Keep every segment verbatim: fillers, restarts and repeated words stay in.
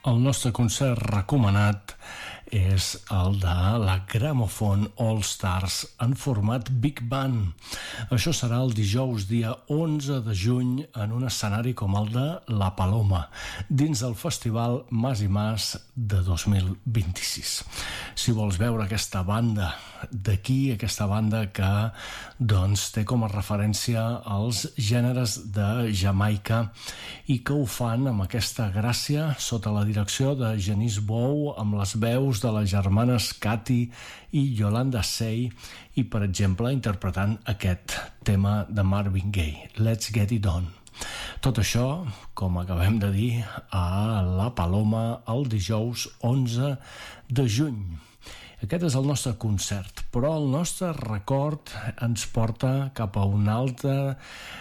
El nostre concert recomanat és el de la Gramophone All Stars en format Big Band. Això serà el dijous dia onze de juny en un escenari com el de La Paloma, dins del festival Mas i Mas de dos mil vint-i-sis. Si vols veure aquesta banda d'aquí, aquesta banda que doncs, té com a referència els gèneres de Jamaica i que ho fan amb aquesta gràcia sota la direcció de Janice Bow, amb les veus de les germanes Cathy i Yolanda Say i, per exemple, interpretant aquest tema de Marvin Gaye, Let's Get It On. Tot això, com acabem de dir, a La Paloma el dijous onze de juny. Aquest és el nostre concert, però el nostre record ens porta cap a una altra,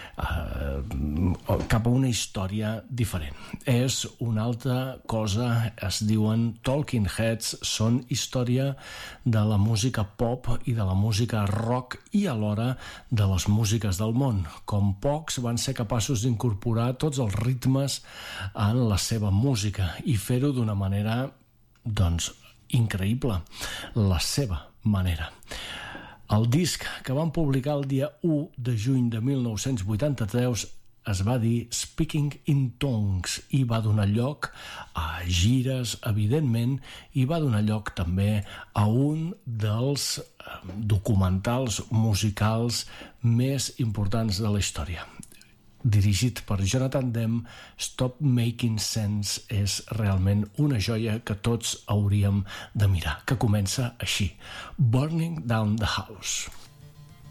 eh, cap a una història diferent. És una altra cosa, es diuen Talking Heads, són història de la música pop i de la música rock i alhora de les músiques del món. Com pocs van ser capaços d'incorporar tots els ritmes en la seva música i fer-ho d'una manera, doncs, increïble, la seva manera. El disc que van publicar el dia u de juny de mil nou-cents vuitanta-tres es va dir Speaking in Tongues i va donar lloc a gires, evidentment, i va donar lloc també a un dels documentals musicals més importants de la història. Dirigit per Jonathan Demme, Stop Making Sense és realment una joia que tots hauríem de mirar, que comença així: Burning Down the House.